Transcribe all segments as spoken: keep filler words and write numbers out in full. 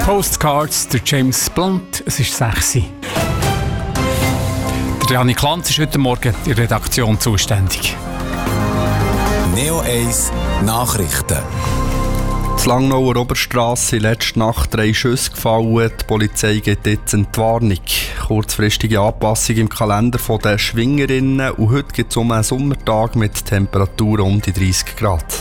Postcards, der James Blunt, es ist sechs Uhr. Der Janik Lanz ist heute Morgen in der Redaktion zuständig. Neo eins Nachrichten. Die Langnauer Oberstrasse in letzter Nacht drei Schüsse gefallen. Die Polizei geht jetzt in die Warnung. Kurzfristige Anpassung im Kalender der Schwingerinnen. Und heute gibt es um einen Sommertag mit Temperaturen um die dreißig Grad.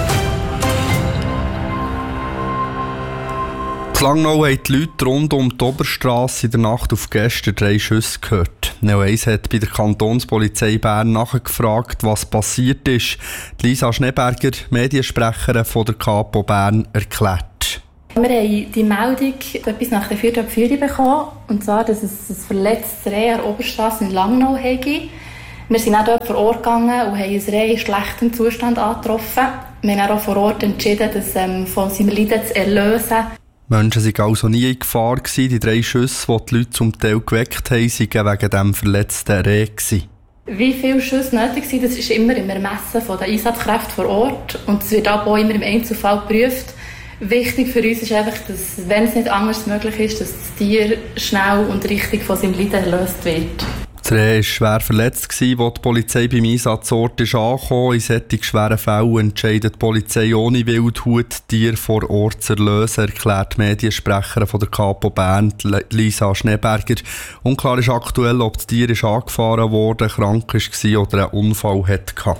In Langnau haben die Leute rund um die Oberstrasse in der Nacht auf gestern drei Schüsse gehört. Neo eins hat bei der Kantonspolizei Bern nachgefragt, was passiert ist. Lisa Schneeberger, Mediensprecherin von der Kapo Bern, erklärt. Wir haben die Meldung etwas nach der vierten Abführung bekommen, und zwar, dass es ein verletztes Reh an der Oberstrasse in Langnau hätte. Wir sind auch dort vor Ort gegangen und haben ein Reh in schlechtem Zustand angetroffen. Wir haben auch vor Ort entschieden, das ähm, von seinem Leiden zu erlösen. Menschen waren also nie in Gefahr. Die drei Schüsse, die die Leute zum Teil geweckt haben, waren wegen diesem verletzten Reh. Wie viele Schüsse nötig sind, das ist immer im Ermessen der Einsatzkräfte vor Ort. Und es wird aber auch immer im Einzelfall geprüft. Wichtig für uns ist einfach, dass, wenn es nicht anders möglich ist, dass das Tier schnell und richtig von seinem Leiden erlöst wird. Das Reh war schwer verletzt, als die Polizei beim Einsatzort ist angekommen. In solchen schweren Fällen entscheidet die Polizei ohne Wildhut, Tiere vor Ort zu erlösen, erklärt die Mediensprecherin von der Kapo Bern, Lisa Schneeberger. Unklar ist aktuell, ob das Tier ist angefahren wurde, krank war oder einen Unfall hatte.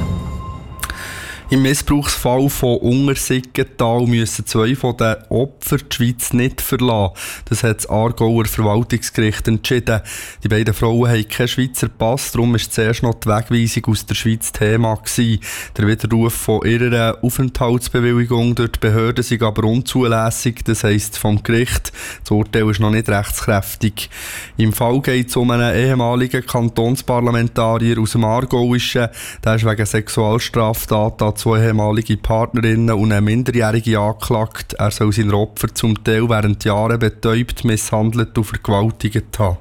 Im Missbrauchsfall von Untersiggenthal müssen zwei von den Opfern die Schweiz nicht verlassen. Das hat das Aargauer Verwaltungsgericht entschieden. Die beiden Frauen haben keinen Schweizer Pass, darum war zuerst noch die Wegweisung aus der Schweiz Thema gewesen. Der Widerruf von ihrer Aufenthaltsbewilligung durch die Behörden sei aber unzulässig, das heisst vom Gericht. Das Urteil ist noch nicht rechtskräftig. Im Fall geht es um einen ehemaligen Kantonsparlamentarier aus dem Aargauischen. Der ist wegen Sexualstraftaten zwei ehemalige Partnerinnen und eine Minderjährige angeklagt. Er soll seine Opfer zum Teil während Jahren betäubt, misshandelt und vergewaltigt haben.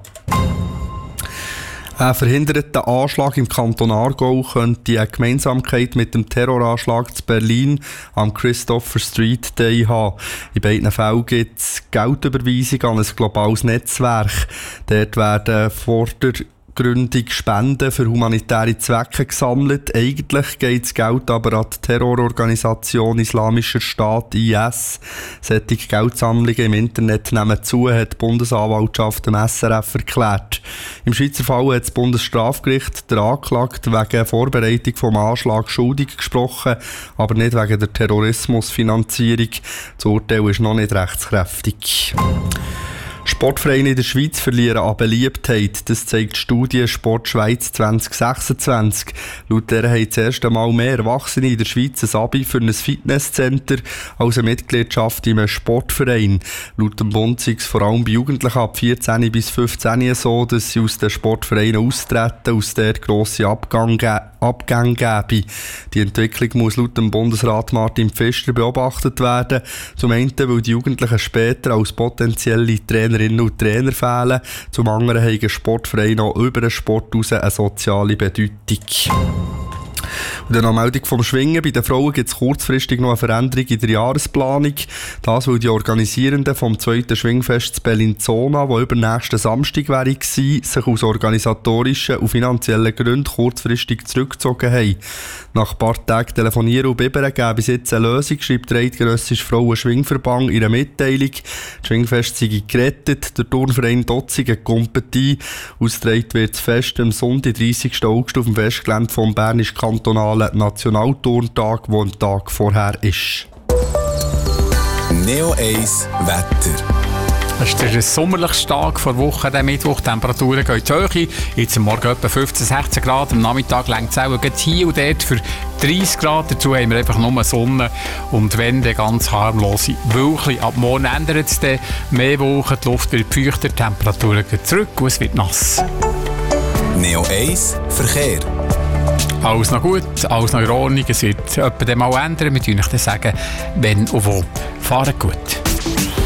Ein verhinderter Anschlag im Kanton Aargau könnte eine Gemeinsamkeit mit dem Terroranschlag zu Berlin am Christopher Street Day haben. In beiden Fällen gibt es Geldüberweisung an ein globales Netzwerk. Dort werden vor der Gründung Spenden für humanitäre Zwecke gesammelt. Eigentlich geht das Geld aber an die Terrororganisation Islamischer Staat I S. Solche Geldsammlungen im Internet nehmen zu, hat die Bundesanwaltschaft dem S R F erklärt. Im Schweizer Fall hat das Bundesstrafgericht der Anklagten wegen Vorbereitung des Anschlags schuldig gesprochen, aber nicht wegen der Terrorismusfinanzierung. Das Urteil ist noch nicht rechtskräftig. Sportvereine in der Schweiz verlieren an Beliebtheit. Das zeigt die Studie Sport Schweiz zwanzig sechsundzwanzig. Laut der haben das erste Mal mehr Erwachsene in der Schweiz ein Abi für ein Fitnesscenter als eine Mitgliedschaft in einem Sportverein. Laut dem Bund sei es vor allem bei Jugendlichen ab vierzehn bis fünfzehn so, dass sie aus den Sportvereinen austreten, aus der grosse Abgänge Abgänge gäbe. Die Entwicklung muss laut dem Bundesrat Martin Pfister beobachtet werden. Zum einen, weil die Jugendlichen später als potenzielle Trainerinnen und Trainer fehlen. Zum anderen haben Sportvereine auch über den Sport hinaus eine soziale Bedeutung. Und eine Meldung vom Schwingen. Bei den Frauen gibt es kurzfristig noch eine Veränderung in der Jahresplanung. Das, weil die Organisierenden vom zweiten Schwingfest in Bellinzona, das übernächsten Samstag wäre, sich aus organisatorischen und finanziellen Gründen kurzfristig zurückgezogen haben. Nach ein paar Tagen telefonieren und bibbern gäbe es jetzt eine Lösung, schreibt der Eidgenössische Frauen-Schwingverband in einer Mitteilung. Das Schwingfest sei gerettet, der Turnverein Dotzingen kommt ein. Ausgetragen wird das Fest am Sonntag, dreißigsten August, auf dem Festgelände vom Bernischen Kantonalen Nationalturntag, der am Tag vorher ist. Neo eins Wetter. Es ist der sommerlichste Tag vor Woche, der Mittwoch. Die Temperaturen gehen zu hoch. Jetzt am Morgen etwa fünfzehn, sechzehn Grad. Am Nachmittag längt es auch hier und dort für dreißig Grad. Dazu haben wir einfach nur Sonne. Und wenn, dann ganz harmlose Wölkchen. Ab morgen ändert es dann mehr Wolken. Die Luft wird feuchter, die Temperaturen gehen zurück und es wird nass. Neo eins Verkehr. Alles noch gut, alles noch in Ordnung. Es wird etwa dann mal ändern. Wir können euch dann sagen, wenn und wo. Fahrt gut.